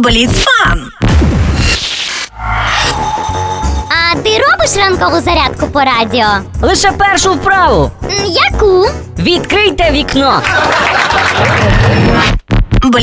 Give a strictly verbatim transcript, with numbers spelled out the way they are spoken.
Бліц-фан! А ти робиш ранкову зарядку по радіо? Лише першу вправу. М, Яку? Відкрийте вікно.